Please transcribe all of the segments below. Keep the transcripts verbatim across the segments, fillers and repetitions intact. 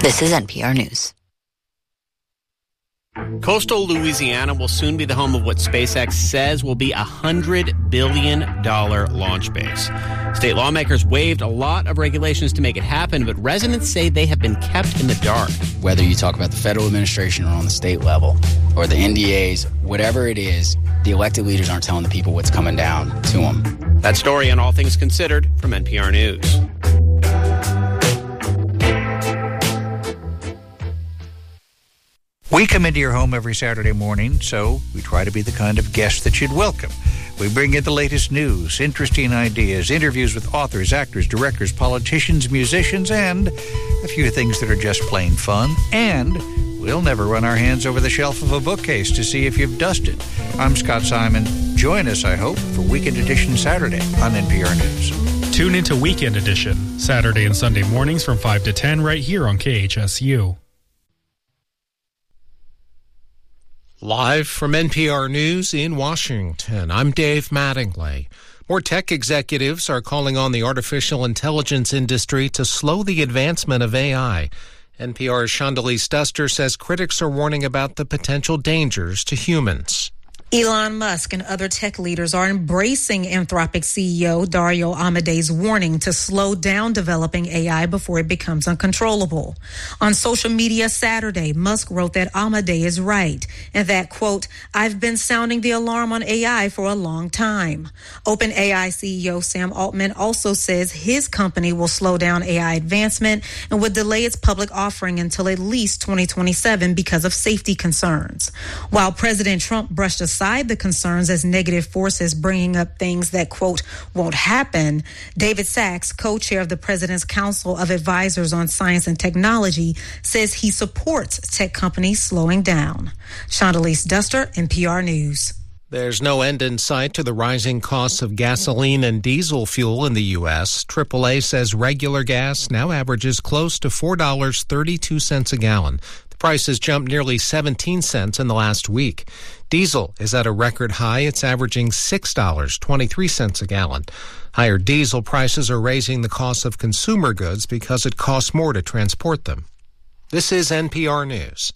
This is N P R News. Coastal Louisiana will soon be the home of what SpaceX says will be a one hundred billion dollars launch base. State lawmakers waived a lot of regulations to make it happen, but residents say they have been kept in the dark. Whether you talk about the federal administration or on the state level, or the N D As, whatever it is, the elected leaders aren't telling the people what's coming down to them. That story on All Things Considered from N P R News. We come into your home every Saturday morning, so we try to be the kind of guest that you'd welcome. We bring you the latest news, interesting ideas, interviews with authors, actors, directors, politicians, musicians, and a few things that are just plain fun. And we'll never run our hands over the shelf of a bookcase to see if you've dusted. I'm Scott Simon. Join us, I hope, for Weekend Edition Saturday on N P R News. Tune into Weekend Edition, Saturday and Sunday mornings from five to ten right here on K H S U. Live from N P R News in Washington, I'm Dave Mattingly. More tech executives are calling on the artificial intelligence industry to slow the advancement of A I. N P R's Chandalise Duster says critics are warning about the potential dangers to humans. Elon Musk and other tech leaders are embracing Anthropic C E O Dario Amade's warning to slow down developing A I before it becomes uncontrollable. On social media Saturday, Musk wrote that Amade is right and that, quote, I've been sounding the alarm on A I for a long time. OpenAI C E O Sam Altman also says his company will slow down A I advancement and would delay its public offering until at least twenty twenty-seven because of safety concerns. While President Trump brushed aside the concerns as negative forces bringing up things that, quote, won't happen, David Sachs, co-chair of the President's Council of Advisors on Science and Technology, says he supports tech companies slowing down. Chandalise Duster, N P R News. There's no end in sight to the rising costs of gasoline and diesel fuel in the U S. triple A says regular gas now averages close to four dollars and thirty-two cents a gallon. The price has jumped nearly seventeen cents in the last week. Diesel is at a record high. It's averaging six dollars and twenty-three cents a gallon. Higher diesel prices are raising the cost of consumer goods because it costs more to transport them. This is N P R News.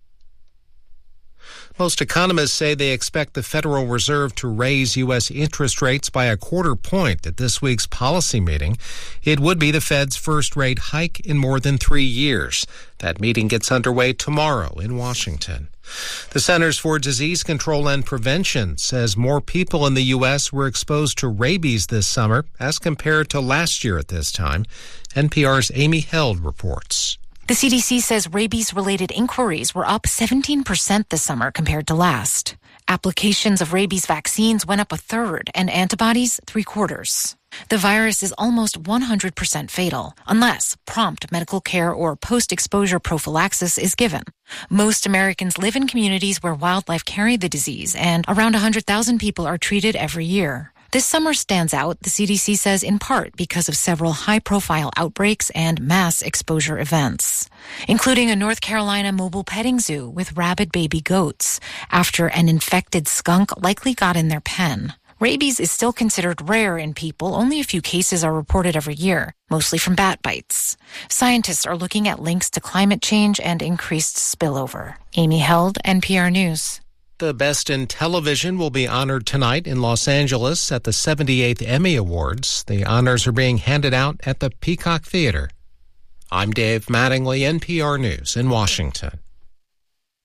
Most economists say they expect the Federal Reserve to raise U S interest rates by a quarter point at this week's policy meeting. It would be the Fed's first rate hike in more than three years. That meeting gets underway tomorrow in Washington. The Centers for Disease Control and Prevention says more people in the U S were exposed to rabies this summer as compared to last year at this time. N P R's Amy Held reports. The C D C says rabies-related inquiries were up seventeen percent this summer compared to last. Applications of rabies vaccines went up a third and antibodies three quarters. The virus is almost one hundred percent fatal unless prompt medical care or post-exposure prophylaxis is given. Most Americans live in communities where wildlife carry the disease, and around one hundred thousand people are treated every year. This summer stands out, the C D C says, in part because of several high-profile outbreaks and mass exposure events, including a North Carolina mobile petting zoo with rabid baby goats after an infected skunk likely got in their pen. Rabies is still considered rare in people. Only a few cases are reported every year, mostly from bat bites. Scientists are looking at links to climate change and increased spillover. Amy Held, N P R News. The Best in Television will be honored tonight in Los Angeles at the seventy-eighth Emmy Awards. The honors are being handed out at the Peacock Theater. I'm Dave Mattingly, N P R News in Washington.